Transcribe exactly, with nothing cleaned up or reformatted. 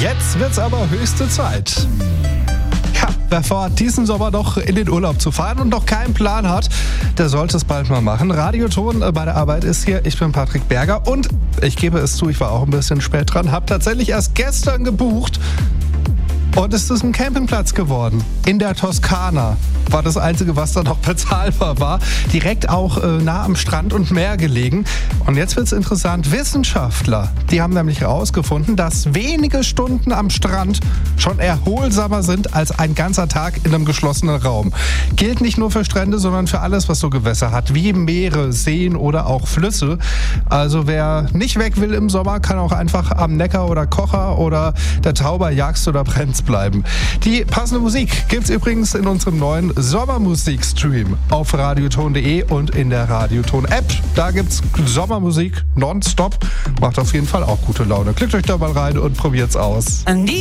Jetzt wird's aber höchste Zeit. Ja, wer vorhat, diesen Sommer noch in den Urlaub zu fahren und noch keinen Plan hat, der sollte es bald mal machen. Radioton bei der Arbeit ist hier. Ich bin Patrick Berger und ich gebe es zu, ich war auch ein bisschen spät dran, habe tatsächlich erst gestern gebucht. Und es ist ein Campingplatz geworden. In der Toskana war das Einzige, was da noch bezahlbar war. Direkt auch äh, nah am Strand und Meer gelegen. Und jetzt wird's interessant. Wissenschaftler, die haben nämlich herausgefunden, dass wenige Stunden am Strand schon erholsamer sind als ein ganzer Tag in einem geschlossenen Raum. Gilt nicht nur für Strände, sondern für alles, was so Gewässer hat, wie Meere, Seen oder auch Flüsse. Also wer nicht weg will im Sommer, kann auch einfach am Neckar oder Kocher oder der Tauber, Jagst oder Brenz bleiben. Die passende Musik gibt's übrigens in unserem neuen Sommermusik-Stream auf radioton punkt de und in der Radioton-App. Da gibt's Sommermusik nonstop. Macht auf jeden Fall auch gute Laune. Klickt euch da mal rein und probiert's aus.